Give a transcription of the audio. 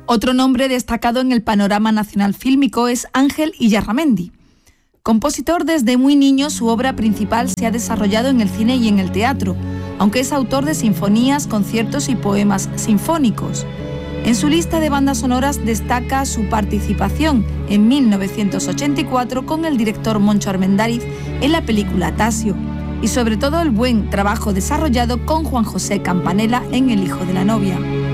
Otro nombre destacado en el panorama nacional fílmico es Ángel Illarramendi. Compositor desde muy niño, su obra principal se ha desarrollado en el cine y en el teatro, aunque es autor de sinfonías, conciertos y poemas sinfónicos. En su lista de bandas sonoras destaca su participación en 1984 con el director Moncho Armendáriz en la película Tasio, y sobre todo el buen trabajo desarrollado con Juan José Campanella en El hijo de la novia.